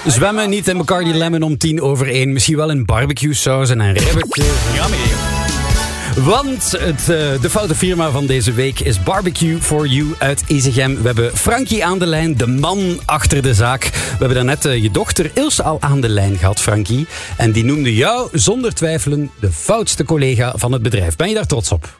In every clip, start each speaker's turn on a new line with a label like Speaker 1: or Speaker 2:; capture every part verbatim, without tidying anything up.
Speaker 1: Zwemmen niet in Bacardi Lemon om tien over één. Misschien wel in barbecue saus en een ribbetje.
Speaker 2: Ja, mee.
Speaker 1: Want het, uh, de foute firma van deze week is Barbecue for You uit Ezegem. We hebben Frankie aan de lijn, de man achter de zaak. We hebben daarnet uh, je dochter Ilse al aan de lijn gehad, Frankie. En die noemde jou zonder twijfelen de foutste collega van het bedrijf. Ben je daar trots op?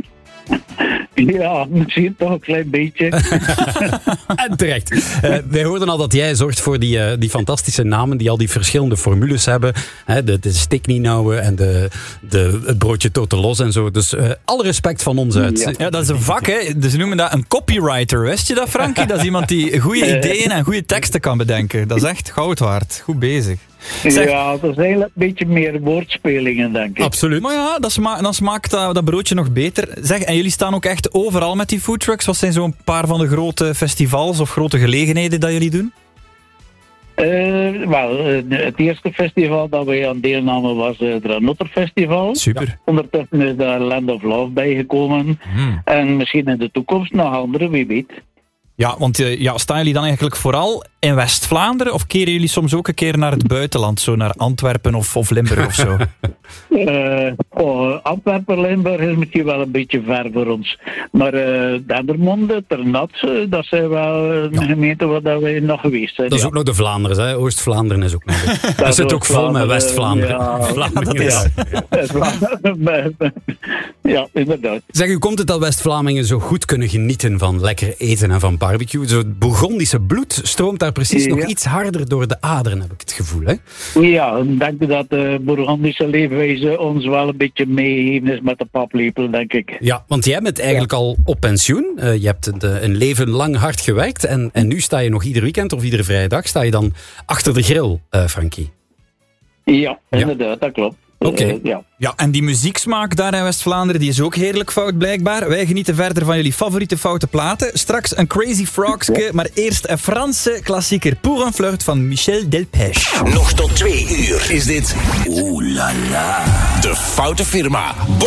Speaker 3: Ja, misschien toch een klein beetje.
Speaker 1: En terecht. Uh, wij hoorden al dat jij zorgt voor die, uh, die fantastische namen die al die verschillende formules hebben. Hè, de de sticknienauwen en de, de, het broodje totelos en zo. Dus uh, alle respect van ons uit.
Speaker 2: Ja. ja, dat is een vak, hè. Dus ze noemen dat een copywriter. Wist je dat, Frankie? Dat is iemand die goede ideeën en goede teksten kan bedenken. Dat is echt goud waard. Goed bezig.
Speaker 3: Zeg, ja, dat is eigenlijk een beetje meer woordspelingen, denk ik.
Speaker 1: Absoluut.
Speaker 2: Maar ja, dat sma- dan smaakt dat, dat broodje nog beter. Zeg, en jullie staan ook echt overal met die foodtrucks. Wat zijn zo'n paar van de grote festivals of grote gelegenheden dat jullie doen?
Speaker 3: Uh, wel, uh, het eerste festival dat wij aan deelnamen was uh, het Ranotter Festival.
Speaker 2: Super.
Speaker 3: Ja, ondertussen is daar Land of Love bijgekomen.
Speaker 2: Hmm.
Speaker 3: En misschien in de toekomst nog andere, wie weet.
Speaker 2: Ja, want uh, ja, staan jullie dan eigenlijk vooral in West-Vlaanderen? Of keren jullie soms ook een keer naar het buitenland? Zo naar Antwerpen of, of Limburg of zo?
Speaker 3: Uh, oh, Antwerpen, Limburg is misschien wel een beetje ver voor ons. Maar uh, Dendermonde, Ternat, uh, dat zijn wel een ja. gemeente waar wij nog geweest zijn.
Speaker 1: Dat is
Speaker 3: ja.
Speaker 1: ook nog de Vlaanderen, hè? Oost-Vlaanderen is ook nog. Dat, dat zit ook vol met West-Vlaanderen.
Speaker 3: Ja,
Speaker 1: Vlaanderen
Speaker 3: ja, ja, ja, inderdaad.
Speaker 1: Zeg, hoe komt het dat West-Vlamingen zo goed kunnen genieten van lekker eten en van barbecue? Zo het Bourgondische bloed stroomt daar precies ja. nog iets harder door de aderen, heb ik het gevoel, hè?
Speaker 3: Ja, ik denk dat de Bourgondische leefwijze ons wel een beetje meegeven is met de paplepel, denk ik.
Speaker 1: Ja, want jij bent eigenlijk ja. al op pensioen. Uh, je hebt een, een leven lang hard gewerkt en, en nu sta je nog ieder weekend of iedere vrije dag sta je dan achter de grill, uh, Frankie.
Speaker 3: Ja, inderdaad, ja. dat klopt.
Speaker 2: Oké. Okay.
Speaker 3: Uh, ja.
Speaker 2: ja, en die muzieksmaak daar in West-Vlaanderen, die is ook heerlijk fout blijkbaar. Wij genieten verder van jullie favoriete foute platen. Straks een Crazy Frogske, ja. maar eerst een Franse klassieker. Pour un flirt van Michel Delpech.
Speaker 4: Nog tot twee uur is dit Oeh la la. De foute firma.